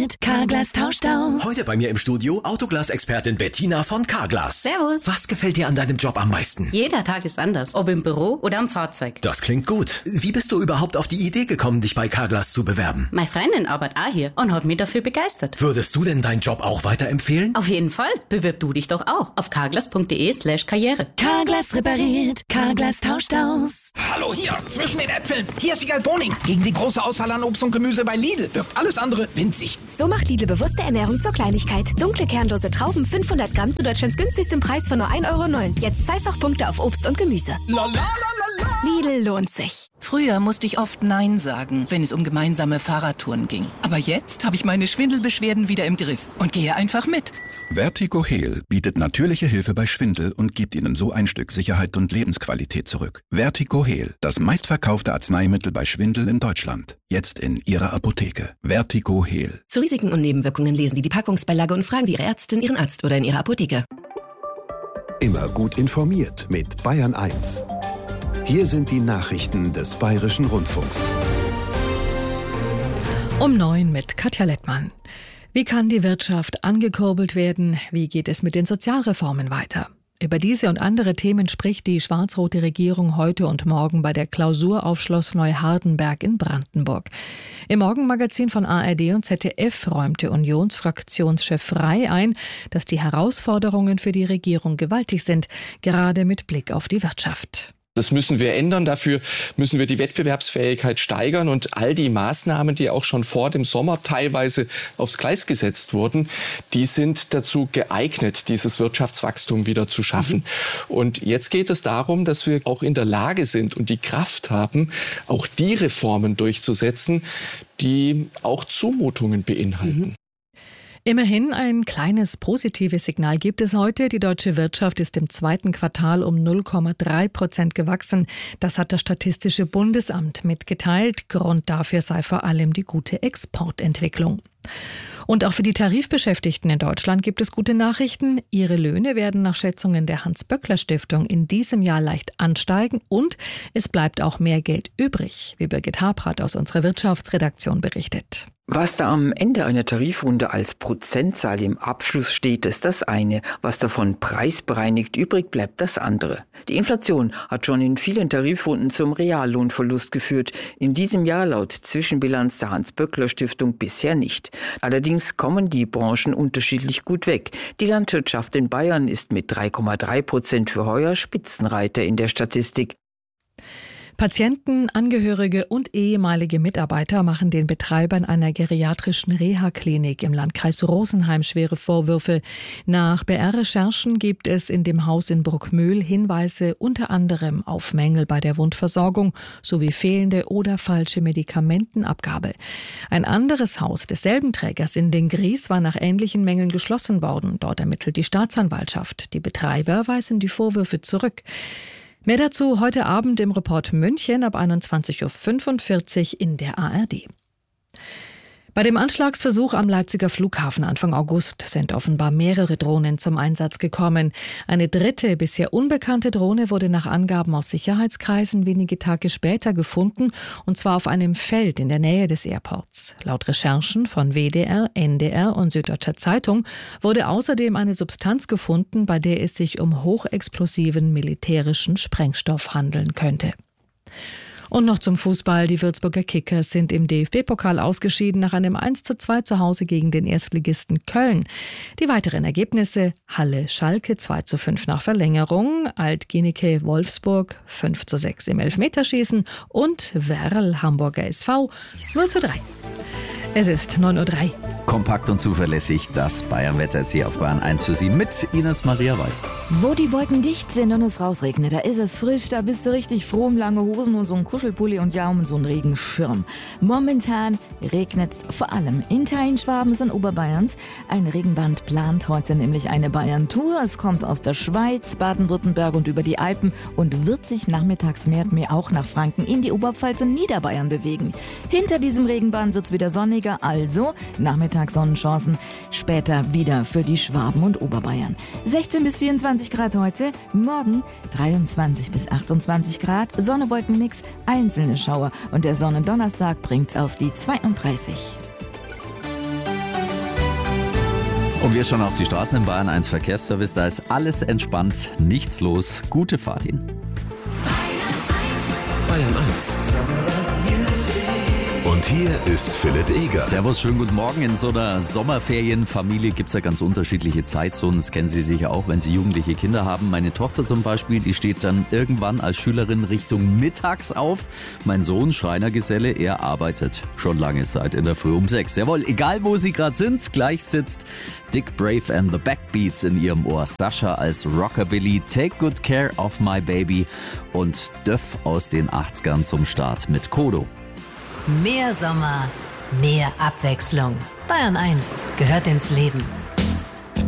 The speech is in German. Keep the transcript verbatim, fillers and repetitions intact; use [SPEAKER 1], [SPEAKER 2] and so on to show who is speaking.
[SPEAKER 1] repariert, Carglass tauscht aus.
[SPEAKER 2] Heute bei mir im Studio Autoglas-Expertin Bettina von Carglass.
[SPEAKER 3] Servus.
[SPEAKER 2] Was gefällt dir an deinem Job am meisten?
[SPEAKER 3] Jeder Tag ist anders, ob im Büro oder am Fahrzeug.
[SPEAKER 2] Das klingt gut. Wie bist du überhaupt auf die Idee gekommen, dich bei Carglass zu bewerben?
[SPEAKER 3] Meine Freundin arbeitet auch hier und hat mich dafür begeistert.
[SPEAKER 2] Würdest du denn deinen Job auch weiterempfehlen?
[SPEAKER 3] Auf jeden Fall. Bewirb du dich doch auch auf carglass.de slash karriere.
[SPEAKER 1] Carglass repariert, Carglass tauscht aus.
[SPEAKER 4] Hallo hier, zwischen den Äpfeln. Hier ist Wiegald Boning. Gegen die große Auswahl an Obst und Gemüse bei Lidl wirkt alles andere winzig.
[SPEAKER 5] So macht Lidl bewusste Ernährung zur Kleinigkeit. Dunkle kernlose Trauben fünfhundert Gramm zu Deutschlands günstigstem Preis von nur ein Euro neun. Jetzt zweifach Punkte auf Obst und Gemüse.
[SPEAKER 4] La, la, la, la, la.
[SPEAKER 5] Lidl lohnt sich.
[SPEAKER 6] Früher musste ich oft Nein sagen, wenn es um gemeinsame Fahrradtouren ging. Aber jetzt habe ich meine Schwindelbeschwerden wieder im Griff und gehe einfach mit.
[SPEAKER 7] Vertigo-Heal bietet natürliche Hilfe bei Schwindel und gibt Ihnen so ein Stück Sicherheit und Lebensqualität zurück. Vertigo-Heal, das meistverkaufte Arzneimittel bei Schwindel in Deutschland. Jetzt in Ihrer Apotheke. Vertigo-Heal.
[SPEAKER 8] Zu Risiken und Nebenwirkungen lesen Sie die Packungsbeilage und fragen Sie Ihre Ärztin, Ihren Arzt oder in Ihrer Apotheke.
[SPEAKER 9] Immer gut informiert mit Bayern eins. Hier sind die Nachrichten des Bayerischen Rundfunks.
[SPEAKER 10] Um neun mit Katja Lettmann. Wie kann die Wirtschaft angekurbelt werden? Wie geht es mit den Sozialreformen weiter? Über diese und andere Themen spricht die schwarz-rote Regierung heute und morgen bei der Klausur auf Schloss Neuhardenberg in Brandenburg. Im Morgenmagazin von A R D und Z D F räumte Unionsfraktionschef Frey ein, dass die Herausforderungen für die Regierung gewaltig sind, gerade mit Blick auf die Wirtschaft.
[SPEAKER 11] Das müssen wir ändern. Dafür müssen wir die Wettbewerbsfähigkeit steigern. Und all die Maßnahmen, die auch schon vor dem Sommer teilweise aufs Gleis gesetzt wurden, die sind dazu geeignet, dieses Wirtschaftswachstum wieder zu schaffen. Mhm. Und jetzt geht es darum, dass wir auch in der Lage sind und die Kraft haben, auch die Reformen durchzusetzen, die auch Zumutungen beinhalten.
[SPEAKER 10] Mhm. Immerhin ein kleines positives Signal gibt es heute. Die deutsche Wirtschaft ist im zweiten Quartal um null Komma drei Prozent gewachsen. Das hat das Statistische Bundesamt mitgeteilt. Grund dafür sei vor allem die gute Exportentwicklung. Und auch für die Tarifbeschäftigten in Deutschland gibt es gute Nachrichten. Ihre Löhne werden nach Schätzungen der Hans-Böckler-Stiftung in diesem Jahr leicht ansteigen und es bleibt auch mehr Geld übrig, wie Birgit Habrath aus unserer Wirtschaftsredaktion berichtet.
[SPEAKER 12] Was da am Ende einer Tarifrunde als Prozentzahl im Abschluss steht, ist das eine. Was davon preisbereinigt übrig bleibt, das andere. Die Inflation hat schon in vielen Tarifrunden zum Reallohnverlust geführt. In diesem Jahr laut Zwischenbilanz der Hans-Böckler-Stiftung bisher nicht. Allerdings kommen die Branchen unterschiedlich gut weg. Die Landwirtschaft in Bayern ist mit drei Komma drei Prozent für heuer Spitzenreiter in der Statistik.
[SPEAKER 10] Patienten, Angehörige und ehemalige Mitarbeiter machen den Betreibern einer geriatrischen Reha-Klinik im Landkreis Rosenheim schwere Vorwürfe. Nach B R-Recherchen gibt es in dem Haus in Bruckmühl Hinweise unter anderem auf Mängel bei der Wundversorgung sowie fehlende oder falsche Medikamentenabgabe. Ein anderes Haus desselben Trägers in den Gries war nach ähnlichen Mängeln geschlossen worden. Dort ermittelt die Staatsanwaltschaft. Die Betreiber weisen die Vorwürfe zurück. Mehr dazu heute Abend im Report München ab einundzwanzig Uhr fünfundvierzig in der A R D. Bei dem Anschlagsversuch am Leipziger Flughafen Anfang August sind offenbar mehrere Drohnen zum Einsatz gekommen. Eine dritte, bisher unbekannte Drohne wurde nach Angaben aus Sicherheitskreisen wenige Tage später gefunden, und zwar auf einem Feld in der Nähe des Airports. Laut Recherchen von W D R, N D R und Süddeutscher Zeitung wurde außerdem eine Substanz gefunden, bei der es sich um hochexplosiven militärischen Sprengstoff handeln könnte. Und noch zum Fußball. Die Würzburger Kickers sind im D F B-Pokal ausgeschieden nach einem eins zu zwei zu Hause gegen den Erstligisten Köln. Die weiteren Ergebnisse: Halle Schalke zwei zu fünf nach Verlängerung, Alt-Ginike Wolfsburg fünf zu sechs im Elfmeterschießen und Werl Hamburger S V null zu drei. Es ist neun Uhr drei.
[SPEAKER 13] Kompakt und zuverlässig das Bayern-Wetter jetzt hier auf Bayern eins für Sie mit Ines Maria Weiß.
[SPEAKER 14] Wo die Wolken dicht sind und es rausregnet, da ist es frisch, da bist du richtig froh um lange Hosen und so einen Kuschelpulli und ja um so einen Regenschirm. Momentan regnet es vor allem in Teilen Schwabens und Oberbayerns. Ein Regenband plant heute nämlich eine Bayern-Tour. Es kommt aus der Schweiz, Baden-Württemberg und über die Alpen und wird sich nachmittags mehr und mehr auch nach Franken in die Oberpfalz und Niederbayern bewegen. Hinter diesem Regenband wird es wieder sonniger, also nachmittags Sonnenchancen, später wieder für die Schwaben und Oberbayern. sechzehn bis vierundzwanzig Grad heute, morgen dreiundzwanzig bis achtundzwanzig Grad, Sonne-Wolken-Mix, einzelne Schauer und der Sonnendonnerstag bringt's auf die zweiunddreißig.
[SPEAKER 13] Und wir schauen auf die Straßen im Bayern eins Verkehrsservice. Da ist alles entspannt, nichts los. Gute Fahrt Ihnen.
[SPEAKER 9] Bayern eins. Und hier ist Philipp Eger.
[SPEAKER 13] Servus, schönen guten Morgen. In so einer Sommerferienfamilie gibt es ja ganz unterschiedliche Zeitzonen. Das kennen Sie sicher auch, wenn Sie jugendliche Kinder haben. Meine Tochter zum Beispiel, die steht dann irgendwann als Schülerin Richtung mittags auf. Mein Sohn, Schreinergeselle, er arbeitet schon lange Zeit in der Früh um sechs. Jawohl, egal wo Sie gerade sind, gleich sitzt Dick Brave and the Backbeats in Ihrem Ohr. Sascha als Rockabilly, Take Good Care of My Baby und Döff aus den achtzigern zum Start mit Kodo.
[SPEAKER 15] Mehr Sommer, mehr Abwechslung. Bayern eins gehört ins Leben.